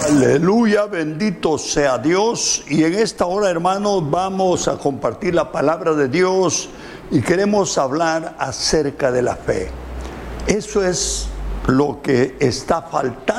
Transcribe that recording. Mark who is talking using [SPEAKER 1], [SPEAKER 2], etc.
[SPEAKER 1] Aleluya, bendito sea Dios. Y en esta hora, hermanos, vamos a compartir la palabra de Dios y queremos hablar acerca de la fe. Eso es lo que está faltando